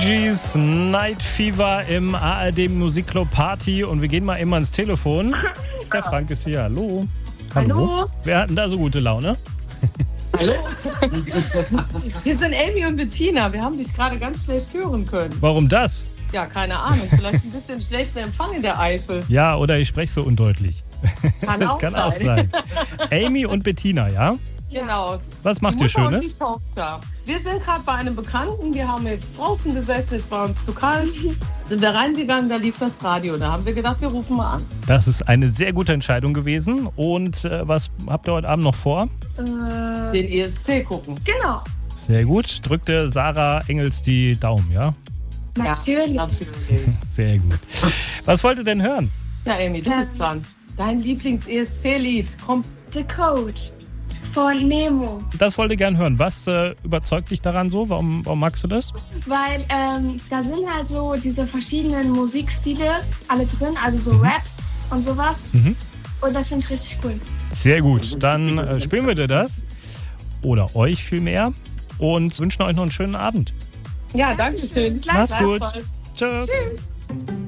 Gees, Night Fever im ARD Musikclub Party. Und wir gehen mal eben ans Telefon. Der Frank ist hier. Hallo. Hallo. Wer hat denn da so gute Laune? Hallo. Hier sind Amy und Bettina. Wir haben dich gerade ganz schlecht hören können. Warum das? Ja, keine Ahnung. Vielleicht ein bisschen schlechter Empfang in der Eifel. Ja, oder ich spreche so undeutlich. Kann Das auch kann sein. auch sein. Amy und Bettina, ja? Genau. Was macht Die ihr Mutter und Schönes? die Tochter. Wir sind gerade bei einem Bekannten. Wir haben jetzt draußen gesessen. Es war uns zu kalt. Sind wir reingegangen, da lief das Radio. Da haben wir gedacht, wir rufen mal an. Das ist eine sehr gute Entscheidung gewesen. Und was habt ihr heute Abend noch vor? Den ESC gucken. Genau. Sehr gut. Drückte Sarah Engels die Daumen, ja? Natürlich. Ja, natürlich. Sehr gut. Was wollt ihr denn hören? Ja, Amy, du bist dran. Dein Lieblings-ESC-Lied kommt. The Code von Nemo. Das wollt ihr gern hören. Was überzeugt dich daran so? Warum magst du das? Weil da sind halt so diese verschiedenen Musikstile alle drin, also so Rap und sowas. Mhm. Und das finde ich richtig cool. Sehr gut. Dann spielen wir dir das. Oder euch vielmehr. Und wünschen euch noch einen schönen Abend. Ja, danke schön. Macht's gut. Gleichfalls. Ciao. Tschüss.